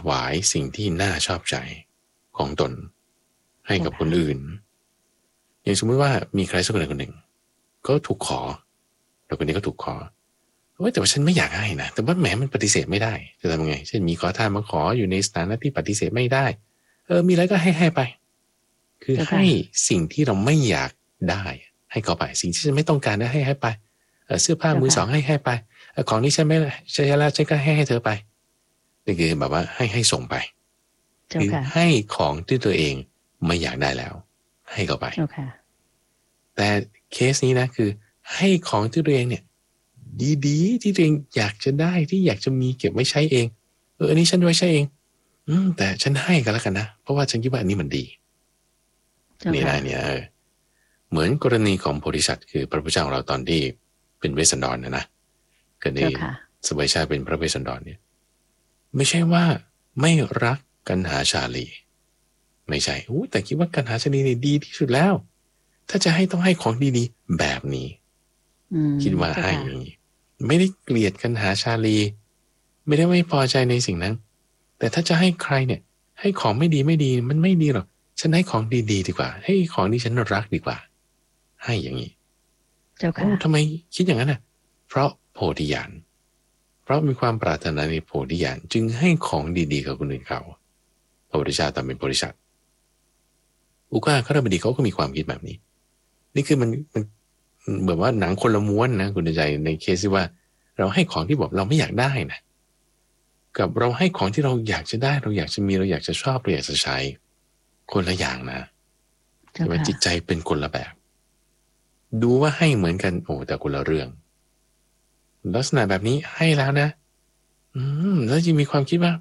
วายสิ่งที่น่าชอบใจของตนให้กับคนอื่นอย่างสมมติว่ามีใครสักคนหนึ่งก็ถูกขอแล้วคนนี้ก็ถูกขอแต่ว่าฉันไม่อยากให้นะแต่ว่าแหมมันปฏิเสธไม่ได้จะทำไงเช่นมีขอทานมาขออยู่ในสถานะที่ปฏิเสธไม่ได้มีอะไรก็ให้ไปคือให้สิ่งที่เราไม่อยากได้ให้เขาไปสิ่งที่ฉันไม่ต้องการให้ไปเสื้อผ้ามือสองให้ไปของนี้ฉันไม่ใช่แล้วฉันก็ให้เธอไปนี่คือแบบว่าให้ส่งไปคือให้ของที่ตัวเองไม่อยากได้แล้วให้เขาไปแต่เคสนี้นะคือให้ของที่ตัวเองเนี่ยดีๆที่ตัวเองอยากจะได้ที่อยากจะมีเก็บไว้ใช้เองอันนี้ฉันไว้ใช้เองแต่ฉันให้กันแล้วกันนะเพราะว่าฉันคิดว่าอันนี้มันดีนี่นะเนี่ยเหมือนกรณีของโพธิสัตว์คือพระพุทธเจ้าของเราตอนที่เป็นเวสสันดรนะก็ได้สมัยชาติเป็นพระเวสสันดรเนี่ยไม่ใช่ว่าไม่รักกันหาชาลีไม่ใช่แต่คิดว่ากันหาชาลีนี่ดีที่สุดแล้วถ้าจะให้ต้องให้ของดีๆแบบนี้คิดว่าให้อย่างนี้ไม่ได้เกลียดกันหาชาลีไม่ได้ไม่พอใจในสิ่งนั้นแต่ถ้าจะให้ใครเนี่ยให้ของไม่ดีมันไม่ดีหรอกฉันให้ของดีๆดีกว่าให้ของที่ฉันรักดีกว่าให้อย่างนี้ทำไมคิดอย่างนั้นน่ะเพราะโพธิญาณเพราะมีความปรารถนาในโพธิญาณจึงให้ของดีๆกับคนอื่นเขาพระพุทธเจ้าตามเป็นโพธิสัตว์อุกาคารบดีเขาก็มีความคิดแบบนี้นี่คือมันเหมือนว่าหนังคนละม้วนนะคุณใจในเคสที่ว่าเราให้ของที่บอกเราไม่อยากได้นะกับเราให้ของที่เราอยากจะได้เราอยากจะมีเราอยากจะชอบเราอยากจะใช้คนละอย่างนะแต่ว่าจิตใจเป็นคนละแบบดูว่าให้เหมือนกันแต่คนละเรื่องลักษณะแบบนี้ให้แล้วนะแล้วจะมีความคิดว่า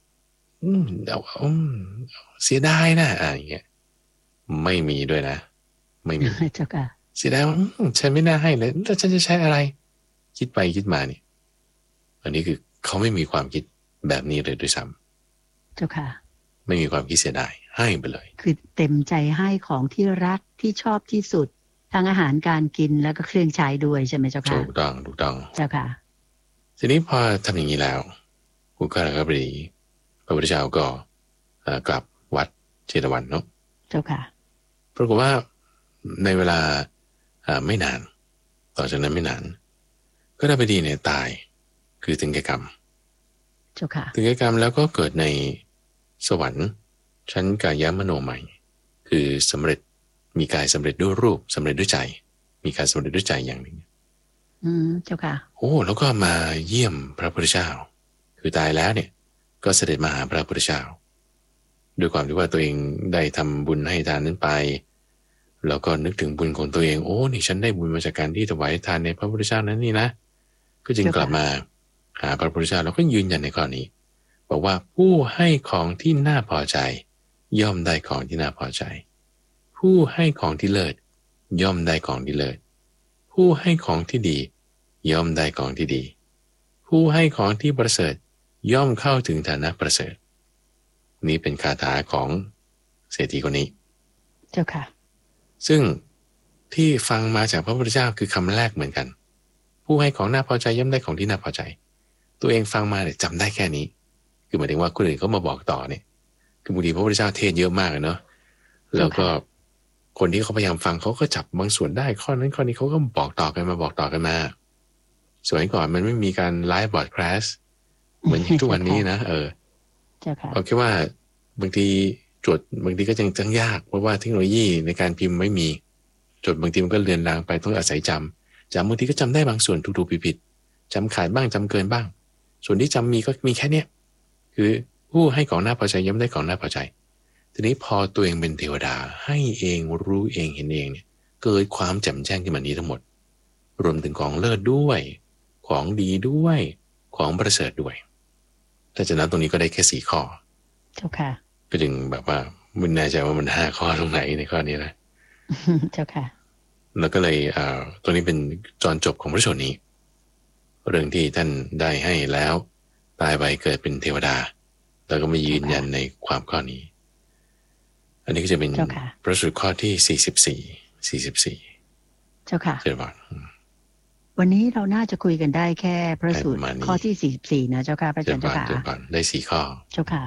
เสียดายนะอย่างเงี้ยไม่มีด้วยนะไม่มีเจ้าค่ะเสียดายว่าฉันไม่น่าให้เลยแล้วฉันจะใช้อะไรคิดไปคิดมานี่อันนี้คือเขาไม่มีความคิดแบบนี้เลยด้วยซ้ำเจ้าค่ะไม่มีความคิดเสียดายให้ไปเลยคือเต็มใจให้ของที่รักที่ชอบที่สุดทั้งอาหารการกินแล้วก็เครื่องใช้ด้วยใช่ไหมเจ้าค่ะถูกต้องเจ้าค่ะทีนี้พอทำอย่างนี้แล้วอุกาคบดีพระพุทธเจ้าก็กลับวัดเชตวันเนาะเจ้าค่ะปรากฏว่าในเวลาไม่นานต่อจากนั้นไม่นานก็ได้ไปดีเนี่ยตายคือถึงแก่กรรมเจ้าค่ะถึงแก่กรรมแล้วก็เกิดในสวรรค์ชั้นกายมโนใหม่คือสำเร็จมีกายสำเร็จด้วยรูปสำเร็จด้วยใจมีกายสำเร็จด้วยใจอย่างหนึ่งเจ้าค่ะแล้วก็มาเยี่ยมพระพุทธเจ้าคือตายแล้วเนี่ยก็เสด็จมาหาพระพุทธเจ้าด้วยความที่ว่าตัวเองได้ทำบุญให้ทานนั้นไปแล้วก็นึกถึงบุญของตัวเองนี่ฉันได้บุญมาจากการที่ถวายทานในพระพุทธเจ้านั้นนี่นะก็จึงกลับมาหาพระพุทธเจ้าแล้วก็ยืนยันในข้อนี้บอกว่าผู้ให้ของที่น่าพอใจย่อมได้ของที่น่าพอใจผู้ให้ของที่เลิศย่อมได้ของที่เลิศผู้ให้ของที่ดีย่อมได้ของที่ดีผู้ให้ของที่ประเสริฐย่อมเข้าถึงฐานะประเสริฐนี้เป็นคาถาของเศรษฐีคนนี้เจ้าค่ะซึ่งที่ฟังมาจากพระพุทธเจ้าคือคำแรกเหมือนกันผู้ให้ของน่าพอใจย่อมได้ของที่น่าพอใจตัวเองฟังมาเนี่ยจำได้แค่นี้คือหมายถึงว่าคนอื่นเขามาบอกต่อเนี่ยคือบางทีพระพุทธเจ้าเทศเยอะมากเนาะแล้วก็คนที่เขาพยายามฟังเขาก็จับบางส่วนได้ข้อนั้นข้อนี้เขาก็บอกต่อกันมาสมัยก่อนมันไม่มีการไลฟ์บอดแคสต์เหมือนทุกวันนี้นะเอาแค่ว่าบางทีจดบางทีก็ยังยากเพราะว่าเทคโนโลยีในการพิมพ์ไม่มีจดบางทีมันก็เลือนลางไปต้องอาศัยจำบางทีก็จำได้บางส่วนถูกๆผิดๆจำขาดบ้างจำเกินบ้างส่วนที่จำมีก็มีแค่เนี้ยคือผู้ให้ของน่าพอใจย่อมได้ของน่าพอใจทีนี้พอตัวเองเป็นเทวดาให้เองรู้เองเห็นเองเนี่ยเกิดความแจ่มแจ้งขึ้นมานี้ทั้งหมดรวมถึงของเลิศด้วยของดีด้วยของประเสริฐด้วยถ้าจะนับตรงนี้ก็ได้แค่4 ข้อเจ้าค่ะก็จึงแบบว่าไม่แน่ใจว่ามัน5 ข้อตรงไหนในข้อนี้นะเจ้าค่ะแล้วก็เลยตัวนี้เป็นตอนจบของพระสูตรนี้เรื่องที่ท่านได้ให้แล้วตายไปเกิดเป็นเทวดาแล้วก็มายืนยันในความข้อนี้อันนี้ก็จะเป็นพระสูตรข้อที่44เจ้าค่ะเจ้าค่ะวันนี้เราน่าจะคุยกันได้แค่พระสูตรข้อที่44นะเจ้าค่ะพระอาจารย์เจ้าค่ะได้4 ข้อเจ้าค่ะ